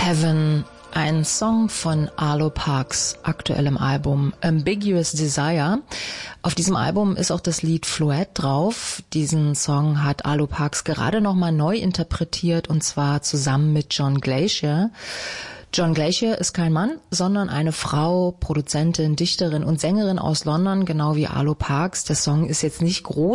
Heaven, ein Song von Arlo Parks aktuellem Album Ambiguous Desire. Auf diesem Album ist auch das Lied Floette drauf. Diesen Song hat Arlo Parks gerade nochmal neu interpretiert, und zwar zusammen mit John Glacier. John Glacier ist kein Mann, sondern eine Frau, Produzentin, Dichterin und Sängerin aus London, genau wie Arlo Parks. Der Song ist jetzt nicht groß